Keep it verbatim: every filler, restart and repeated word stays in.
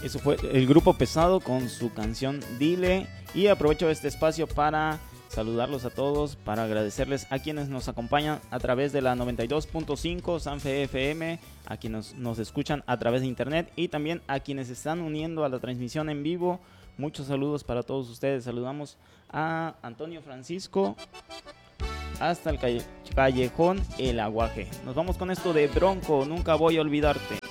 Eso fue el Grupo Pesado con su canción Dile. Y aprovecho este espacio para saludarlos a todos, para agradecerles a quienes nos acompañan a través de la noventa y dos punto cinco Sanfe F M, a quienes nos escuchan a través de internet y también a quienes se están uniendo a la transmisión en vivo. Muchos saludos para todos ustedes. Saludamos a Antonio Francisco hasta el calle, callejón El Aguaje. Nos vamos con esto de Bronco, Nunca Voy a Olvidarte.